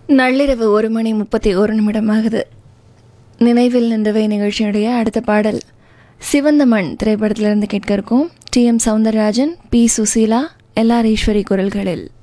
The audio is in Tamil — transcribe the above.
நள்ளிரவு 1:31 நினைவில் நின்றவை நிகழ்ச்சியுடைய அடுத்த பாடல் சிவந்த மண் திரைப்படத்திலிருந்து கேட்க இருக்கும். டி.எம். சௌந்தரராஜன், பி. சுசீலா, எல்.ஆர். ஈஸ்வரி குரல்களில்.